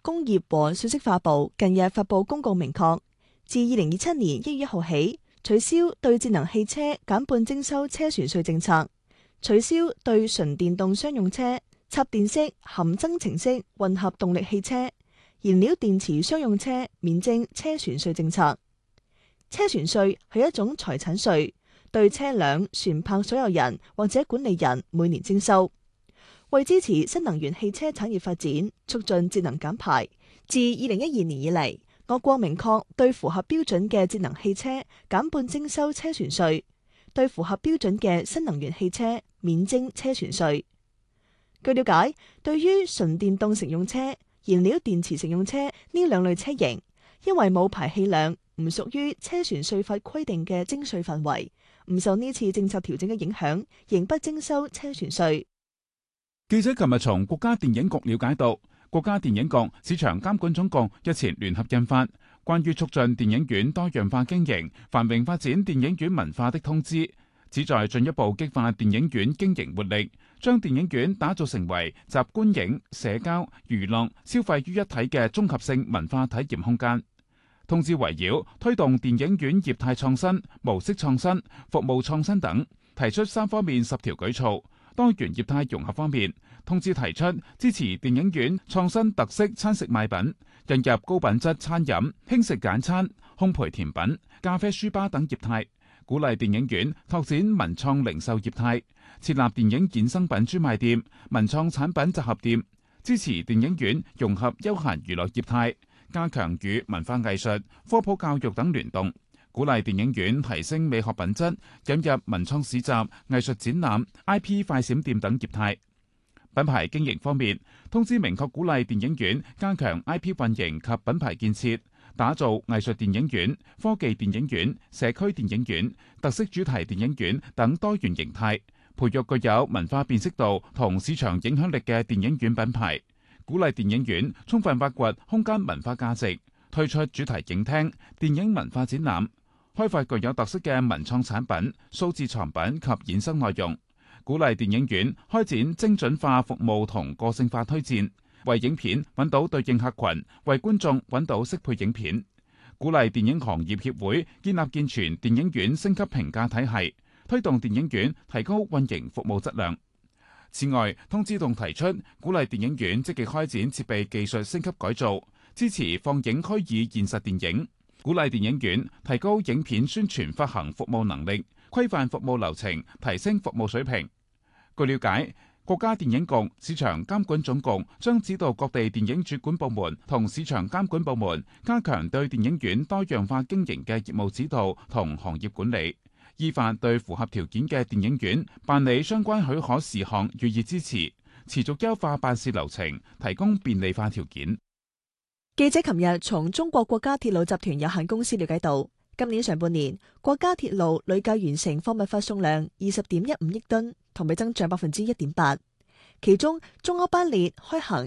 工業和信息化部近日發布公告，明確自2027年1月1號起，取消對智能汽車減半徵收車船稅政策，取消對純電動商用車、插電式含增程式混合動力汽車、燃料電池商用車免徵車船稅政策。車船稅係一種財產稅，對車輛、船舶所有人或者管理人每年徵收。為支持新能源汽車產業發展，促進節能減排，自2012年以嚟，我國明確對符合標準嘅節能汽車減半徵收車船稅，對符合標準嘅新能源汽車免徵車船稅。據了解，對於純電動乘用車、燃料電池乘用車呢兩類車型，因為冇排氣量，唔屬於車船稅法規定嘅徵稅範圍，唔受呢次政策調整嘅影響，仍不徵收車船稅。 記者琴日從國家電影局了解到，國家電影局市場監管總局日前聯合印發《關於促進電影院多樣化經營、繁榮發展電影院文化的通知》，旨在進一步激發電影院經營活力，將電影院打造成為集觀影、社交、娛樂、消費於一體嘅綜合性文化體驗空間。通知圍繞推動電影院業態創新、模式創新、服務創新等，提出3方面10條舉措。多元業態融合方面，通知提出支持電影院創新特色餐食賣品，引入高品質餐飲、輕食簡餐、烘焙甜品、咖啡書吧等業態，鼓勵電影院拓展文創零售業態，設立電影衍生品專賣店、文創產品集合店，支持電影院融合休閒娛樂業態，加強與文化藝術、科普教育等聯動，鼓勵電影院提升美學品質，引入文創市集、藝術展覽、IP 快閃店等業態。品牌經營方面，通知明確鼓勵電影院加強 IP 運營及品牌建設，打造藝術電影院、科技電影院、社區電影院、特色主題電影院等多元形態，培育具有文化辨識度同市場影響力嘅電影院品牌，鼓勵電影院充分挖掘空間文化價值，推出主題影廳、電影文化展覽，開發具有特色嘅文創產品、數字藏品及衍生內容，鼓勵電影院開展精準化服務同個性化推薦，為影片揾到對應客群，為觀眾揾到適配影片。鼓勵電影行業協會建立健全電影院升級評價體系，推動電影院提高運營服務質量。此外，通知仲提出鼓勵電影院積極開展設備技術升級改造，支持放映虛擬現實電影。鼓勵電影院提高影片宣傳發行服務能力，規範服務流程，提升服務水平。據了解，國家電影局市場監管總局將指導各地電影主管部門同市場監管部門加強對電影院多樣化經營嘅業務指導同行業管理，依法對符合條件嘅電影院辦理相關許可事項予以支持，持續優化辦事流程，提供便利化條件。 記者琴日從中國國家鐵路集團有限公司了解到，今年上半年國家鐵路累計完成貨物發送量20.15億噸，同比增長1.8%。其中中歐班列開行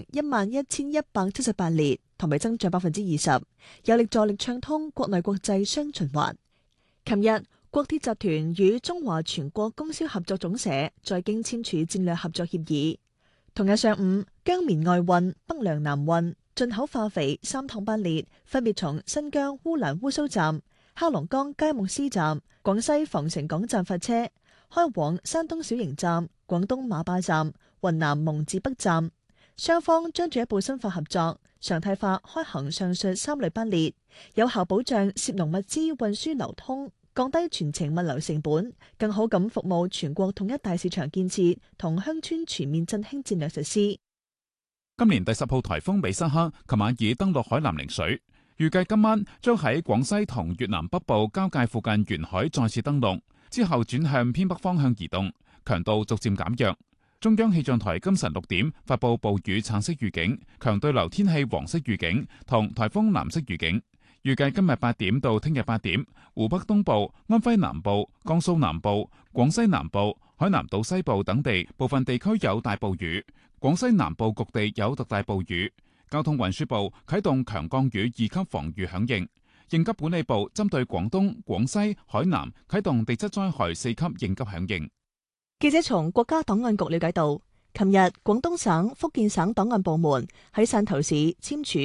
11,178列，同比增長20%，有力助力暢通國內國際雙循環。琴日，國鐵集團與中華全國供銷合作總社再經簽署戰略合作協議。同日上午，姜棉外運、北涼南運、進口化肥3趟班列分別從新疆烏蘭烏蘇站、黑龍江佳木斯站、廣西防城港站發車，開往山東小營站、廣東馬壩站、雲南蒙自北站。雙方將進一步深化合作，常態化開行上述3類班列，有效保障涉農物資運輸流通，降低全程物流成本，更好咁服務全國統一大市場建設同鄉村全面振興戰略實施。 今年第10號颱風美沙克琴晚已登陸海南陵水，預計今晚將喺廣西同越南北部交界附近沿海再次登陸，之後轉向偏北方向移動，強度逐漸減弱。中央氣象台今晨6點發布暴雨橙色預警、強對流天氣黃色預警同颱風藍色預警。預計今日8點到聽日8點，湖北東部、安徽南部、江蘇南部、廣西南部、海南島西部等地部分地區有大暴雨，廣西南部局地有特大暴雨。交通運輸部啟動強降雨2級防禦響應，應急管理部針對廣東、廣西、海南啟動地質災害4級應急響應。 記者從國家檔案局了解到，琴日廣東省、福建省檔案部門喺汕頭市簽署